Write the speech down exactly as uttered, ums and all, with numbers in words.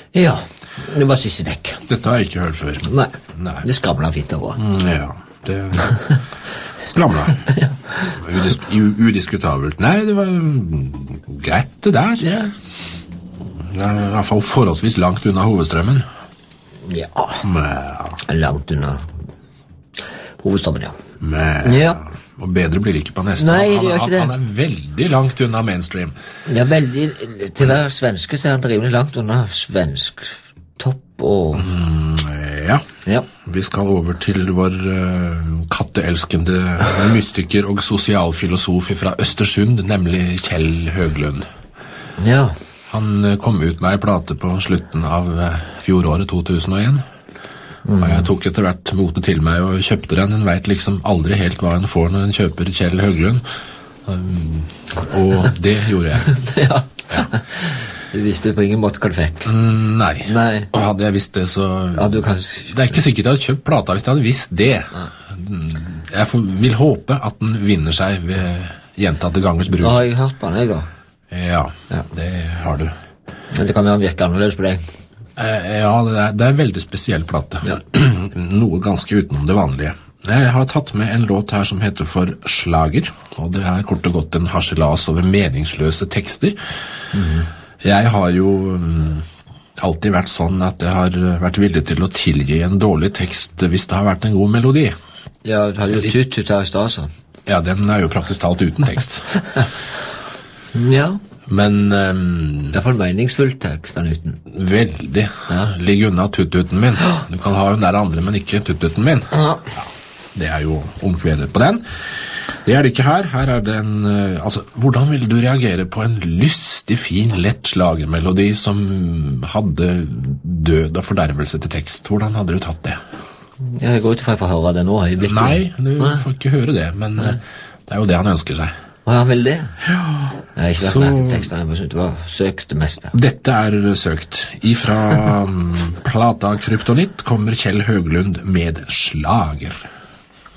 Ja, det var siste dekk. Dette har jeg ikke hørt før. Nei, Nei. det skramla fint å gå. Mm, ja, det skramla. Ja. Udis udiskutabelt. Nei, det var greit det der. Ja. Det er i hvert fall forholdsvis langt unna hovedstrømmen. Ja, Men, langt unna hovedstrømmen, ja. men, Ja. Og bedre blir det ikke på neste. Nei, det han, gjør ikke han, det. han er veldig langt unna mainstream. Ja, veldig, til å være svenske så er han rimelig langt unna svensk topp og... Ja, Ja. vi skal over til vår uh, katteelskende mystiker og sosialfilosof fra Østersund, nemlig Kjell Høglund. Ja. Han uh, kom ut med en plate på slutten av uh, fjoråret to tusen og en. Mm. Og jeg tok etter hvert motet til meg og kjøpte den. En vet liksom aldri helt hva en får når en kjøper Kjell Høglund. Um, og det gjorde jeg. Ja. Ja. Du visste på ingen måte hva du fikk. Mm, nei. Nei. Og hadde jeg visst det, så... Ja, du kanskje... Det er ikke sikkert jeg hadde kjøpt plata hvis jeg hadde visst det. Mm, Jeg får, vil håpe at den vinner seg ved gjentatte gangers bruk. Ja, jeg har hørt på den, jeg da. Ja, Ja. det har du. Men det kan være virke annerledes på deg. Eh, Ja, det er, det er en veldig spesiell plate. Ja. Noe ganske utenom det vanlige. Jeg har tatt med en låt her som heter for Slager, og det er kort og godt en harselas over meningsløse tekster. Mhm. Jeg har jo mm, alltid vært sånn at jeg har vært villig til å tilgi en dårlig tekst hvis det har vært en god melodi. Ja, du hadde jo tutt ut her i stad, så. Ja, den er jo praktisk talt uten tekst. Ja. Men um, Det er for en meningsfull tekst, den uten. veldig. Ja. Ligg unna tuttuten min. Du kan ha den der andre, men ikke tuttuten min. Ja. Det er jo omkvedet på den. Det er det ikke her. Her er det en... eh, Altså, hvordan ville du reagere på en lystig, fin, lett slagermelodi som hadde død og fordervelse til tekst? Hvordan hadde du tatt det? Jeg går ut fra jeg får høre det nå, øyeblikket. Nei, du får ikke høre det, men eh, det er jo det han ønsker seg. Å, han vil det? Ja. Jeg har ikke vært Så- med på teksten, jeg bare synes det var søkt det meste. Dette er søkt. Ifra um, plata Kryptonitt kommer Kjell Høglund med Slager.